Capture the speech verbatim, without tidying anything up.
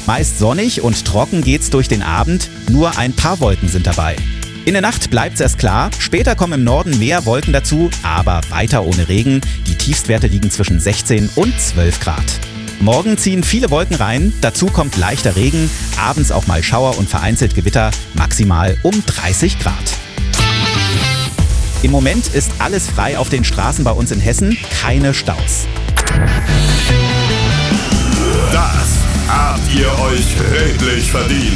Meist sonnig und trocken geht's durch den Abend, nur ein paar Wolken sind dabei. In der Nacht bleibt's erst klar, später kommen im Norden mehr Wolken dazu, aber weiter ohne Regen. Die Tiefstwerte liegen zwischen sechzehn und zwölf Grad. Morgen ziehen viele Wolken rein, dazu kommt leichter Regen, abends auch mal Schauer und vereinzelt Gewitter, maximal um dreißig Grad. Im Moment ist alles frei auf den Straßen bei uns in Hessen, keine Staus. Das habt ihr euch redlich verdient.